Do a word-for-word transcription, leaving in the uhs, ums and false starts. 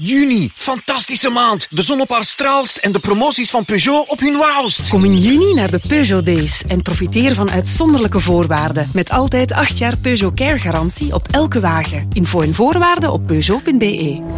Juni, fantastische maand. De zon op haar straalst en de promoties van Peugeot op hun wauwst. Kom in juni naar de Peugeot Days en profiteer van uitzonderlijke voorwaarden. Met altijd acht jaar Peugeot Care garantie op elke wagen. Info en voorwaarden op peugeot punt be.